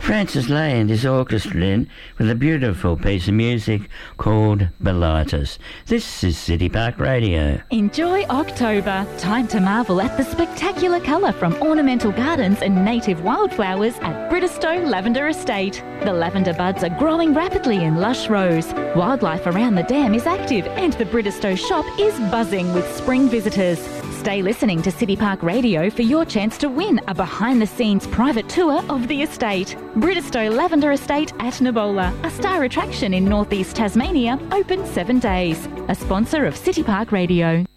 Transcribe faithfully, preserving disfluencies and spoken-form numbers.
Francis Lay and his orchestra in with a beautiful piece of music called Bilitis. This is City Park Radio. Enjoy October. Time to marvel at the spectacular colour from ornamental gardens and native wildflowers at Bridistow Lavender Estate. The lavender buds are growing rapidly in lush rows. Wildlife around the dam is active and the Bridistow shop is buzzing with spring visitors. Stay listening to City Park Radio for your chance to win a behind-the-scenes private tour of the estate. Bridistow Lavender Estate at Nabola, a star attraction in northeast Tasmania, open seven days. A sponsor of City Park Radio.